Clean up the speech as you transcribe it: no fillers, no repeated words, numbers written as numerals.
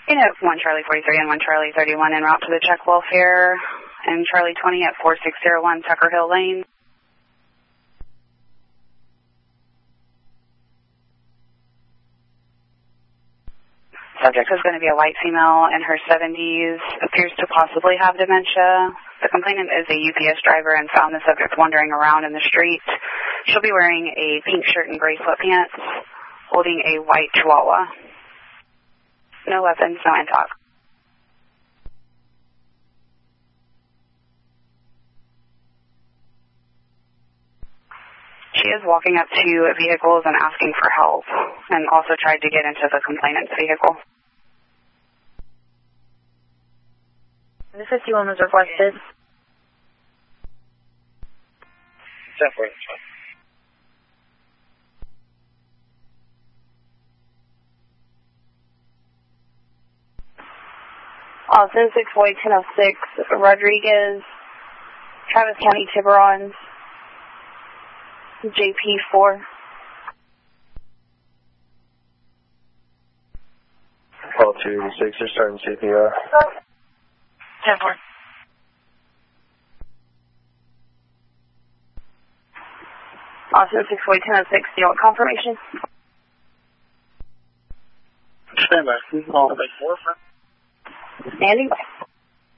Unit 1 Charlie 43 and 1 Charlie 31 en route to the check welfare and Charlie 20 at 4601 Tucker Hill Lane. Subject is going to be a white female in her 70s, appears to possibly have dementia. The complainant is a UPS driver and found the subject wandering around in the street. She'll be wearing a pink shirt and gray sweatpants, holding a white chihuahua. No weapons, no intox. She is walking up to vehicles and asking for help, and also tried to get into the complainant's vehicle. The 51 was requested. 10-4. Austin 6-1006, Rodriguez, Travis County, Tiburon, JP4. Call 286, you're starting CPR. 10-4. Austin 6-1006, do you want confirmation? Stand by. Standing by.